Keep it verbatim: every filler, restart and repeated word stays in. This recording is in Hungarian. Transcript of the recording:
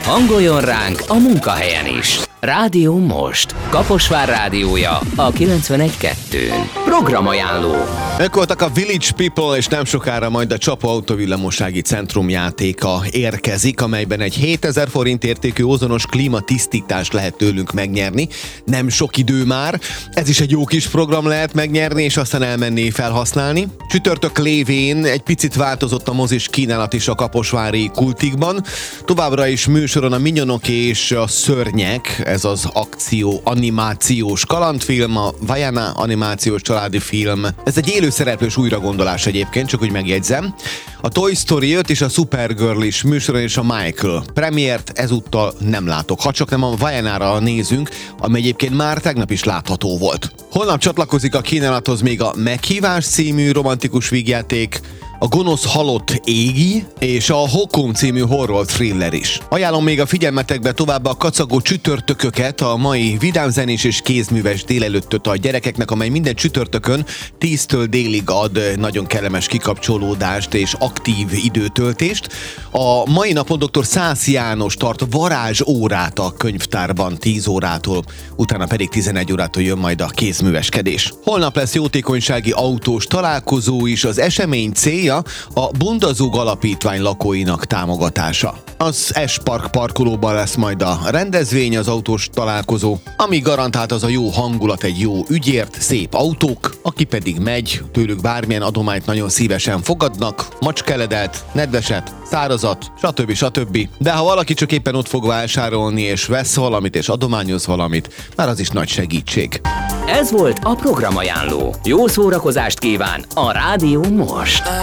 Hangoljon ránk a munkahelyen is. Rádió Most. Kaposvár rádiója a kilencvenegy kettőn. Programajánló. Ők voltak a Village People, és nem sokára majd a Csapó Autóvillamosági Centrum játéka érkezik, amelyben egy hétezer forint értékű ozonos klímatisztítást lehet tőlünk megnyerni. Nem sok idő már. Ez is egy jó kis program lehet megnyerni, és aztán elmenni felhasználni. Csütörtök lévén egy picit változott a mozis kínálat is a kaposvári Kultikban. Továbbra is műsoron a Minyonok és a Szörnyek, ez az akció animációs kalandfilm, a Vaiana animációs családi film. Ez egy élőszereplős újragondolás egyébként, csak úgy megjegyzem. A Toy Story öt és a Supergirl is műsoron, és a Michael. Premiért ezúttal nem látok, ha csak nem a Vaianára nézünk, ami egyébként már tegnap is látható volt. Holnap csatlakozik a kínálathoz még a Meghívás című romantikus vígjáték, a Gonosz halott égi és a Hokum című horror thriller is. Ajánlom még a figyelmetekbe továbbá a kacagó csütörtököket, a mai vidámzenés és kézműves délelőttöt a gyerekeknek, amely minden csütörtökön tíztől délig ad nagyon kellemes kikapcsolódást és aktív időtöltést. A mai napon dr. Szász János tart varázsórát a könyvtárban tíz órától, utána pedig tizenegy órától jön majd a kézműveskedés. Holnap lesz jótékonysági autós találkozó is, az esemény célja a Bundazug Alapítvány lakóinak támogatása. Az S-Park parkolóban lesz majd a rendezvény, az autós találkozó, ami garantált az a jó hangulat egy jó ügyért, szép autók, aki pedig megy, tőlük bármilyen adományt nagyon szívesen fogadnak, macskeledelt, nedveset, szárazat, stb. stb. De ha valaki csak éppen ott fog vásárolni, és vesz valamit, és adományoz valamit, már az is nagy segítség. Ez volt a programajánló. Jó szórakozást kíván a Rádió Most.